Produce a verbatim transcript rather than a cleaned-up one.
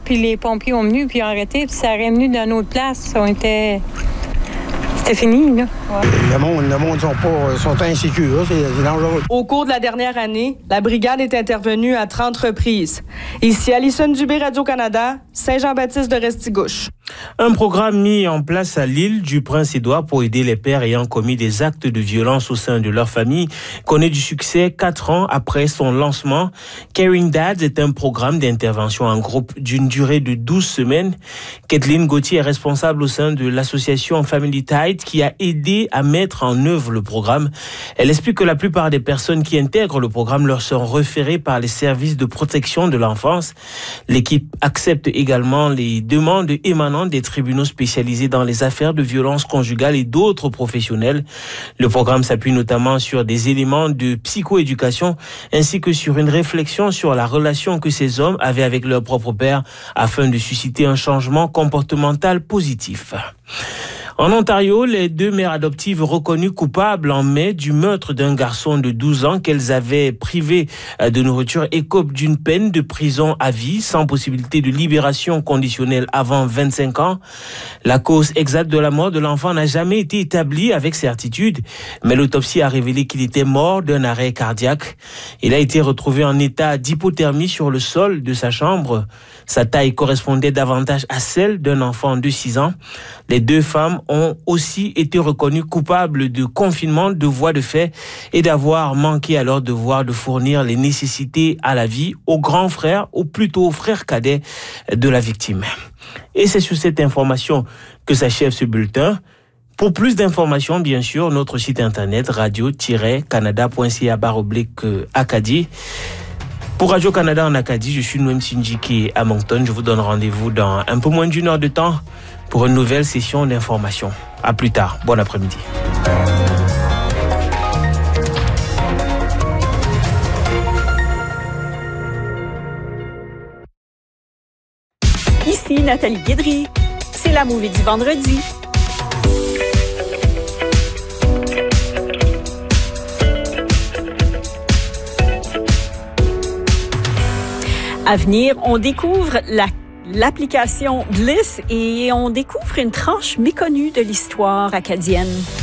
puis les pompiers ont venu, puis ont arrêté, puis ça aurait venu dans une autre place. On était... C'était fini, là. Ouais. Le monde, le monde sont, pas, sont insécures, c'est, c'est dangereux. Au cours de la dernière année, la brigade est intervenue à trente reprises. Ici, Alison Dubé, Radio-Canada, Saint-Jean-Baptiste de Restigouche. Un programme mis en place à l'île du Prince-Édouard pour aider les pères ayant commis des actes de violence au sein de leur famille connaît du succès quatre ans après son lancement. Caring Dads est un programme d'intervention en groupe d'une durée de douze semaines. Kathleen Gauthier est responsable au sein de l'association Family Tide qui a aidé à mettre en œuvre le programme. Elle explique que la plupart des personnes qui intègrent le programme leur sont référées par les services de protection de l'enfance. L'équipe accepte également les demandes émanant des tribunaux spécialisés dans les affaires de violence conjugale et d'autres professionnels. Le programme s'appuie notamment sur des éléments de psychoéducation ainsi que sur une réflexion sur la relation que ces hommes avaient avec leur propre père afin de susciter un changement comportemental positif. En Ontario, les deux mères adoptives reconnues coupables en mai du meurtre d'un garçon de douze ans qu'elles avaient privé de nourriture écopent d'une peine de prison à vie sans possibilité de libération conditionnelle avant vingt-cinq ans. La cause exacte de la mort de l'enfant n'a jamais été établie avec certitude, mais l'autopsie a révélé qu'il était mort d'un arrêt cardiaque. Il a été retrouvé en état d'hypothermie sur le sol de sa chambre. Sa taille correspondait davantage à celle d'un enfant de six ans. Les deux femmes ont aussi été reconnues coupables de confinement de voies de fait et d'avoir manqué à leur devoir de fournir les nécessités à la vie au grand frère, ou plutôt au frère cadet de la victime. Et c'est sur cette information que s'achève ce bulletin. Pour plus d'informations, bien sûr, notre site internet radio tiret canada point c a barre oblique Acadie. Pour Radio-Canada en Acadie, je suis Noem Sindjiki à Moncton. Je vous donne rendez-vous dans un peu moins d'une heure de temps pour une nouvelle session d'information. À plus tard. Bon après-midi. Ici Nathalie Guédry. C'est la movie du vendredi. À venir, on découvre la, l'application Bliss et on découvre une tranche méconnue de l'histoire acadienne.